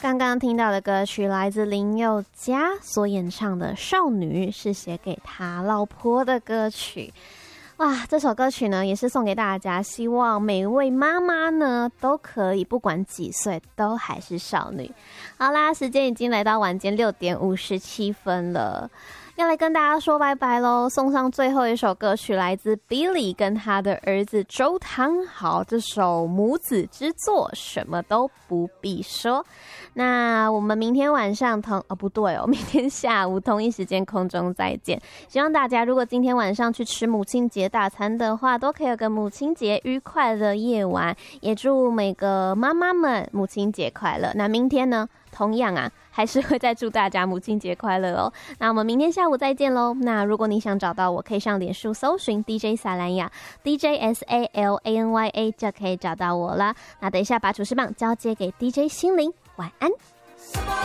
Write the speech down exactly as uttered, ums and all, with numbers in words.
刚刚听到的歌曲来自林宥嘉所演唱的《少女》，是写给他老婆的歌曲。哇，这首歌曲呢也是送给大家，希望每位妈妈呢都可以不管几岁都还是少女。好啦，时间已经来到晚间六点五十七分了，要来跟大家说拜拜咯，送上最后一首歌曲，来自 Billy 跟他的儿子周汤豪，这首母子之作什么都不必说。那我们明天晚上同哦不对哦，明天下午同一时间空中再见。希望大家如果今天晚上去吃母亲节大餐的话，都可以有个母亲节愉快的夜晚，也祝每个妈妈们母亲节快乐。那明天呢，同样啊还是会再祝大家母亲节快乐哦。那我们明天下午再见咯。那如果你想找到我，可以上脸书搜寻 D J 萨兰雅 D J S A L A N Y A 就可以找到我啦。那等一下把主持棒交接给 D J 心灵，晚安。